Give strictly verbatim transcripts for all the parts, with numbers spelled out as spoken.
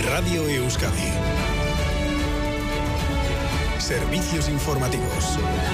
Radio Euskadi. Servicios informativos.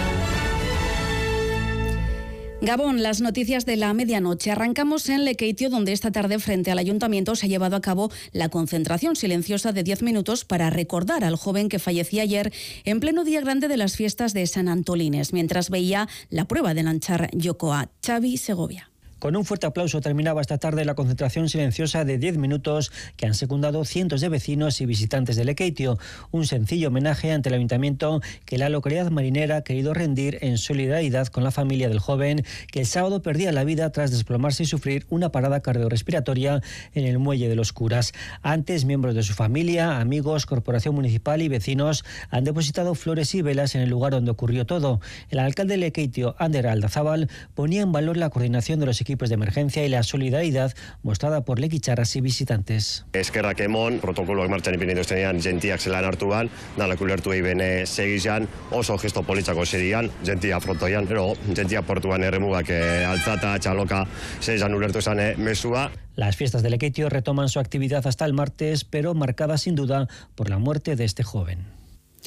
Gabón, las noticias de la medianoche. Arrancamos en Lekeitio, donde esta tarde frente al ayuntamiento se ha llevado a cabo la concentración silenciosa de diez minutos para recordar al joven que fallecía ayer en pleno día grande de las fiestas de San Antolines, mientras veía la prueba de lanchar Yokoa. Xavi Segovia. Con un fuerte aplauso terminaba esta tarde la concentración silenciosa de diez minutos que han secundado cientos de vecinos y visitantes de Lekeitio. Un sencillo homenaje ante el ayuntamiento que la localidad marinera ha querido rendir en solidaridad con la familia del joven que el sábado perdía la vida tras desplomarse y sufrir una parada cardiorrespiratoria en el muelle de los Curas. Antes, miembros de su familia, amigos, corporación municipal y vecinos han depositado flores y velas en el lugar donde ocurrió todo. El alcalde de Lekeitio, Ander Aldazábal, ponía en valor la coordinación de los equipos de emergencia y la solidaridad mostrada por lekitxarras y visitantes. Eskerrak emon, protokoloak martxan ipini duztenean, gentiak zelan hartuan, danak ulertu egin segizan, oso gesto politzako serian, gentia frontoian, pero gentia portuan erremugak altzata, txaloka, zeizan ulertu esan mesua. Las fiestas de Lekeitio retoman su actividad hasta el martes, pero marcada sin duda por la muerte de este joven.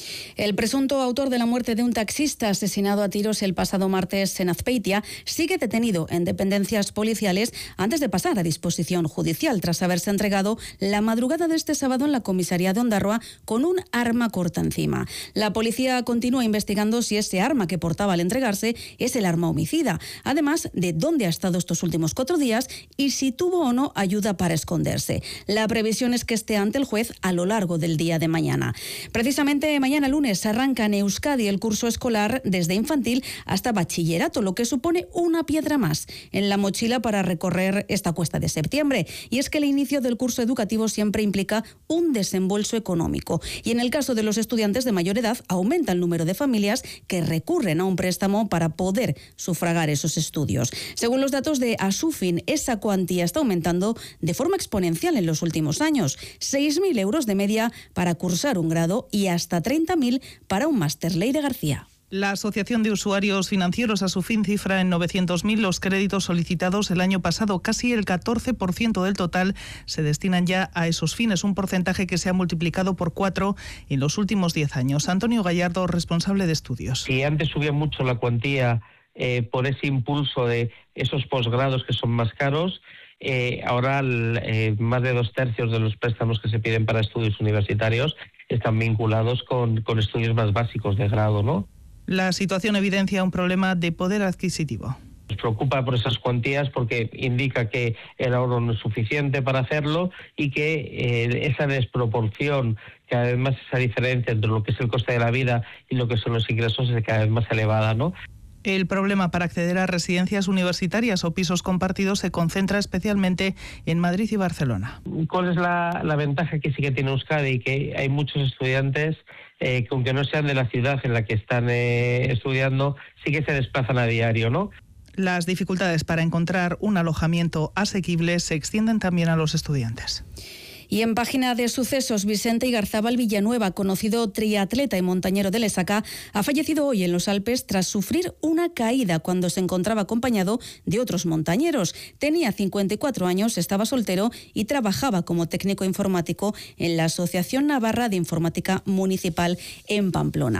El presunto autor de la muerte de un taxista asesinado a tiros el pasado martes en Azpeitia sigue detenido en dependencias policiales antes de pasar a disposición judicial tras haberse entregado la madrugada de este sábado en la comisaría de Ondarroa con un arma corta encima. La policía continúa investigando si ese arma que portaba al entregarse es el arma homicida, además de dónde ha estado estos últimos cuatro días y si tuvo o no ayuda para esconderse. La previsión es que esté ante el juez a lo largo del día de mañana. Precisamente mañana lunes arranca en Euskadi el curso escolar desde infantil hasta bachillerato, lo que supone una piedra más en la mochila para recorrer esta cuesta de septiembre. Y es que el inicio del curso educativo siempre implica un desembolso económico. Y en el caso de los estudiantes de mayor edad, aumenta el número de familias que recurren a un préstamo para poder sufragar esos estudios. Según los datos de Asufin, esa cuantía está aumentando de forma exponencial en los últimos años. seis mil euros de media para cursar un grado y hasta treinta mil para un máster. Leire García. La Asociación de Usuarios Financieros Asufin cifra en novecientos mil los créditos solicitados el año pasado. Casi el catorce por ciento del total se destinan ya a esos fines, un porcentaje que se ha multiplicado por cuatro en los últimos diez años. Antonio Gallardo, responsable de estudios. Si antes subía mucho la cuantía eh, por ese impulso de esos posgrados que son más caros, Eh, ahora eh, más de dos tercios de los préstamos que se piden para estudios universitarios están vinculados con, con estudios más básicos de grado, ¿no? La situación evidencia un problema de poder adquisitivo. Nos preocupa por esas cuantías porque indica que el ahorro no es suficiente para hacerlo y que eh, esa desproporción, que además esa diferencia entre lo que es el coste de la vida y lo que son los ingresos es cada vez más elevada, ¿no? El problema para acceder a residencias universitarias o pisos compartidos se concentra especialmente en Madrid y Barcelona. ¿Cuál es la, la ventaja que sí que tiene Euskadi? Que hay muchos estudiantes eh, que aunque no sean de la ciudad en la que están eh, estudiando, sí que se desplazan a diario, ¿no? Las dificultades para encontrar un alojamiento asequible se extienden también a los estudiantes. Y en página de sucesos, Vicente Igarzábal Villanueva, conocido triatleta y montañero de Lesaca, ha fallecido hoy en los Alpes tras sufrir una caída cuando se encontraba acompañado de otros montañeros. Tenía cincuenta y cuatro años, estaba soltero y trabajaba como técnico informático en la Asociación Navarra de Informática Municipal en Pamplona.